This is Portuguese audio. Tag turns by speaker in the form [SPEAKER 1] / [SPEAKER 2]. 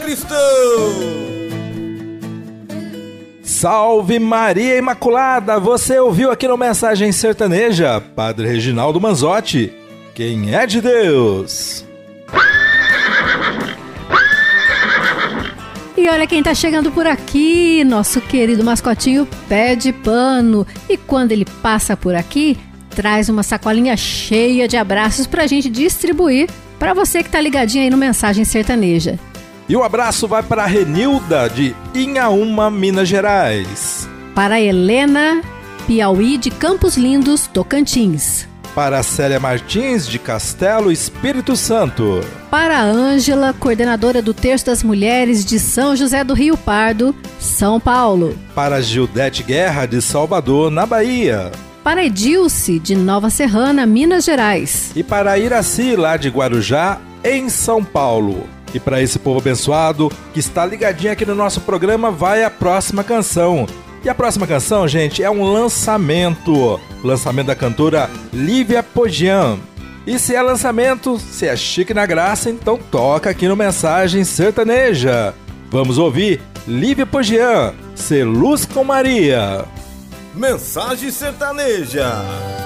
[SPEAKER 1] Cristão!
[SPEAKER 2] Salve Maria Imaculada! Você ouviu aqui no Mensagem Sertaneja, Padre Reginaldo Manzotti. Quem é de Deus?
[SPEAKER 3] E olha quem tá chegando por aqui, nosso querido mascotinho Pé de Pano. E quando ele passa por aqui, traz uma sacolinha cheia de abraços pra gente distribuir pra você que tá ligadinho aí no Mensagem Sertaneja.
[SPEAKER 2] E o abraço vai para a Renilda, de Inhaúma, Minas Gerais.
[SPEAKER 3] Para a Helena, Piauí, de Campos Lindos, Tocantins.
[SPEAKER 2] Para a Célia Martins, de Castelo, Espírito Santo.
[SPEAKER 3] Para a Ângela, coordenadora do Terço das Mulheres de São José do Rio Pardo, São Paulo.
[SPEAKER 2] Para a Gildete Guerra, de Salvador, na Bahia.
[SPEAKER 3] Para a Edilce, de Nova Serrana, Minas Gerais.
[SPEAKER 2] E para a Iraci, lá de Guarujá, em São Paulo. E para esse povo abençoado que está ligadinho aqui no nosso programa, vai a próxima canção. E a próxima canção, gente, é um lançamento. Lançamento da cantora Lívia Pogian. E se é lançamento, se é chique na graça, então toca aqui no Mensagem Sertaneja. Vamos ouvir Lívia Pogian, Ser Luz com Maria.
[SPEAKER 1] Mensagem Sertaneja.